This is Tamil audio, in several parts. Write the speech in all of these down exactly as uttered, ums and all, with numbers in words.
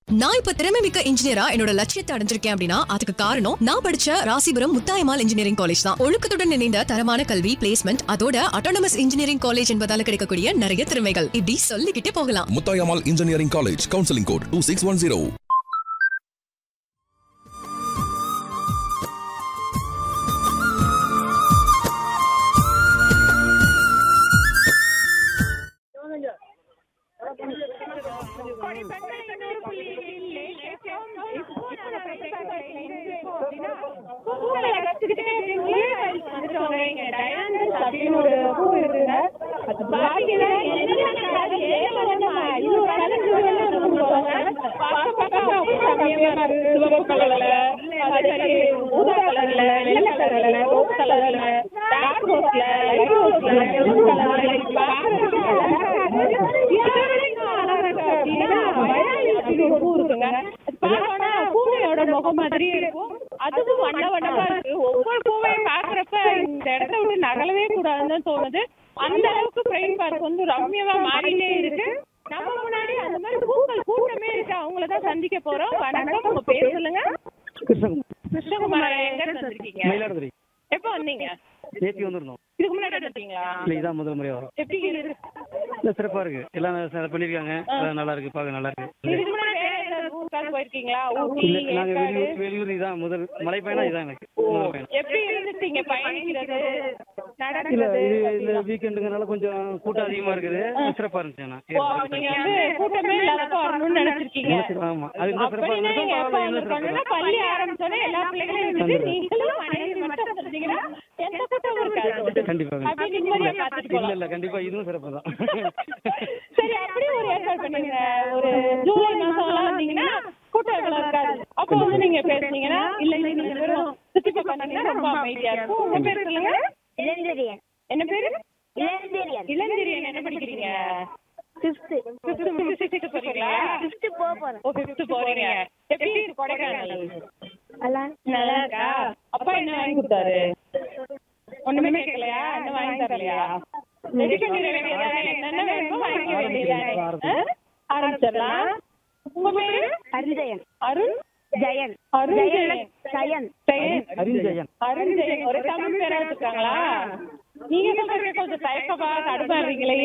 நான் இப்ப திறமை மிக்க இன்ஜினியரா என்னோட லட்சியத்தை அடைஞ்சிருக்கேன் அப்படின்னா அதுக்கு காரணம் நான் படிச்ச ராசிபுரம் முத்தாயம்மாள் இன்ஜினியரிங் காலேஜ் தான். ஒழுக்கத்துடன் இணைந்த தரமான கல்வி, பிளேஸ்மெண்ட், அதோட அட்டானமஸ் இன்ஜினியரிங் காலேஜ் என்பதால கிடைக்கக்கூடிய நிறைய திறமைகள் இப்படி சொல்லிக்கிட்டே போகலாம். Muthayammal engineering college, counselling code two six one zero. முகம் மாதிரி இருக்கும். அதுவும் வண்ண வண்ணமா இருக்கு. ஒவ்வொரு பூவையும் பாக்குறப்ப இந்த இடத்த விட்டு நகலவே கூடாதுன்னு தோணுது. அந்த அளவுக்கு பிரெயின் பார்க் வந்து ரம்யமா மாறிட்டே இருக்கு. நம்ம முன்னாடி அந்த மாதிரி பூக்கள் கூட்டமே இருக்கு. அவங்களதான் சந்திக்க போறோம். வணக்கம், உங்க பேர் சொல்லுங்க. கிருஷ்ணகுமார். எங்க இருந்து வந்திருக்கீங்க? மயிலாடுதுறை. எப்ப வந்தீங்க? நேத்தி வந்திருந்தோம். இதுக்கு முன்னாடி வந்தீங்களா? இல்ல, இதான் முதல் முறையா வரும். எப்படி இருக்கு? இல்ல, சிறப்பா இருக்கு. எல்லாம் பண்ணிருக்காங்க. நல்லா இருக்கு, பாக்க நல்லா இருக்கு. இதுக்கு முன்னாடி ஊருக்காக போயிருக்கீங்களா? இல்ல, நாங்க வெளியூர் வெளியூர் இதான் முதல் மலை பயணம். இதான் எனக்கு முதல் பயணம். எப்படி இருந்துட்டீங்க பயணிக்கிறது? இல்ல, இது இந்த வீக்கெண்டுங்கனால கொஞ்சம் கூட்டம் அதிகமா இருக்குது. சிறப்பா இருந்துச்சு. நீங்க வந்து கூட்டமே இல்லாதப்ப வரணும்னு நினைச்சிருக்கீங்க. ஆமா, அதுக்கு சிறப்பா இருந்துச்சு. பள்ளி ஆரம்பிச்சோன்னே எல்லா பிள்ளைகளும் இருந்துச்சு. நீங்களும் மனைவி மட்டும் இருந்தீங்கன்னா எந்த கூட்டமும் இருக்காது. கண்டிப்பா. இல்ல இல்ல, கண்டிப்பா இதுவும் சிறப்பு தான். சரி, அப்படியே ஒரு ஏற்பாடு பண்ணுங்க. ஒரு ஜூலை மாசம் எல்லாம் வந்தீங்கன்னா கூட்டம் எவ்வளவு இருக்காது. அப்போ வந்து நீங்க பேசுனீங்கன்னா இல்ல நீங்க வெறும் சுத்தி பார்க்க ரொம்ப அமைதியா இருக்கும். உங்க பேர் சொல்லுங்க. இளந்திரியன். என்ன பேரு? இளந்திரியன். இளந்திரியன். என்ன படிக்கிறீங்க? ஃபிஃப்த். ஃபிஃப்த் போறீங்களா? ஃபிஃப்த் போக போறேன். ஓ, ஃபிஃப்த் போறீங்க. எப்படி இருக்கு கொடைக்கானல்? நல்லா நல்லா இருக்கா? அப்பா என்ன வாங்கி கொடுத்தாரு? ஒண்ணுமே கேட்கலையா? என்ன வாங்கி தரலையா? ரெடி பண்ணிட வேண்டியதானே? என்னென்ன வேணுமோ வாங்கிக்க வேண்டியதானே? ஆரம்பிச்சிடலாம். உங்க பேரு? அருண்ஜெயன். அருண் ஜெயன். அருண் ஜெயன். ஜெயன். ஜெயன். அருண் ஜெயன். அருண் ஜெயன். ஒரு தமிழ் பேரா வச்சிருக்காங்களா? நீங்க சொல்றீங்க கொஞ்சம் தயக்கமா தடுமாறீங்களே.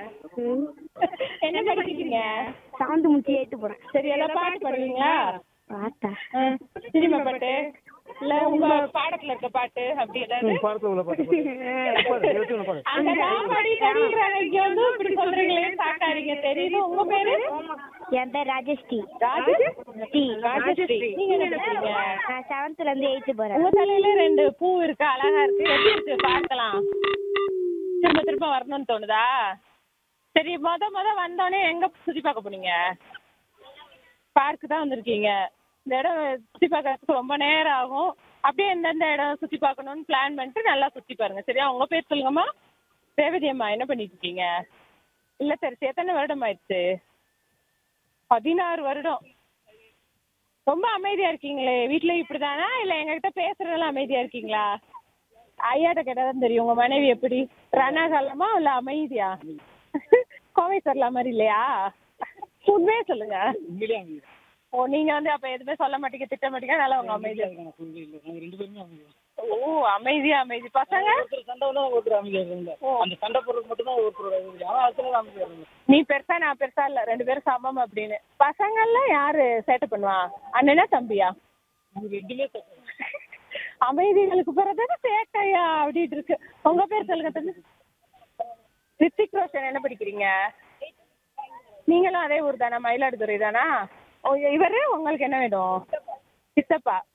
என்ன படிக்கிறீங்க? சாந்து முச்சி ஏத்து போறேன். சரி, எல்லாம் பாட்டு பாடுவீங்களா? பாட்டா? சினிமா பாட்டு இல்ல உங்க பாடத்துல இருக்க பாட்டு அப்படி ஏதாவது? பாடத்துல உள்ள பாட்டு. அந்த காமெடி தெரியுறாங்க. இங்க வந்து இப்படி சொல்றீங்களே, சாக்காரீங்க. தெரியுது. உங்க பேரு? என் பேர் ராஜஸ்ரீ. ராஜஸ்ரீ. ராஜஸ்ரீ. நீங்க என்ன படிக்கிறீங்க? நான் செவன்த்ல இருந்து எயித்து போறேன். உங்க தலையில ரெண்டு பூ இருக்கு, அழகா இருக்கு. எப்படி இருக்கு பார்க்கலாம்? திரும்ப திரும்ப வரணும்னு தோணுதா? சரி, மொத மொத வந்தோடனே எங்க சுத்தி பார்க்க போனீங்க? பார்க்கு தான் வந்திருக்கீங்க. இந்த இடம் சுத்தி பார்க்கறதுக்கு ரொம்ப நேரம் ஆகும். அப்படியே எந்தெந்த இடம் சுத்தி பார்க்கணும்னு பிளான் பண்ணிட்டு நல்லா சுத்தி பாருங்க. சரியா? உங்க பேர் சொல்லுங்கம்மா. ரேவதி அம்மா. என்ன பண்ணிட்டு இருக்கீங்க? இல்ல சரி, எத்தனை வருடம் ஆயிடுச்சு? பதினாறு வருடம். ரொம்ப அமைதியா இருக்கீங்களே. வீட்டுல இப்படிதானா இல்ல எங்ககிட்ட பேசுறதெல்லாம் அமைதியா இருக்கீங்களா? ஐயாட்ட கேட்டாதான் தெரியும் உங்க மனைவி எப்படி ரணகாலமா இல்ல அமைதியா. கோவை சொல்லலாம் மாதிரி இல்லையா? உண்மையே சொல்லுங்க. ஓ, நீங்க வந்து அப்ப எதுவுமே சொல்ல மாட்டீங்க, திட்ட மாட்டீங்க, நல்லா உங்க அமைதியா. ஓ, அமைதியா அமைதி. பசங்க நீ பெருசா நான் பெருசா இல்ல, ரெண்டு பேரும் சமம் அப்படின்னு. பசங்கள்லாம் யாரு சேட்டை பண்ணுவா? அண்ணனா தம்பியா? அமைதிகளுக்கு பிறகு சேட்டையா அப்படின்ட்டு இருக்கு. உங்க பேர் சொல்லுங்க தம்பி. ரித்திக் ரோஷன். என்ன படிக்கிறீங்க? நீங்களும் அதே ஊர் தானா? மயிலாடுதுறை தானா? இவரு உங்களுக்கு என்ன வேணும்? சித்தப்பா.